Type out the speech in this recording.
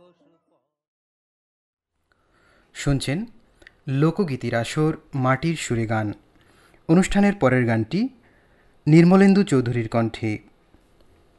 শুনছেন লোকগীতির আসর মাটির সুরে গান। অনুষ্ঠানের পরের গানটি নির্মলেন্দু চৌধুরীর কণ্ঠে